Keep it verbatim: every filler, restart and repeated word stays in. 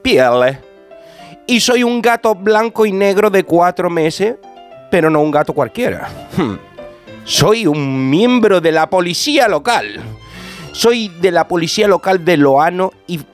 piel. Y soy un gato blanco y negro de cuatro meses, pero no un gato cualquiera. Hmm. Soy un miembro de la policía local. Soy de la policía local de Loano y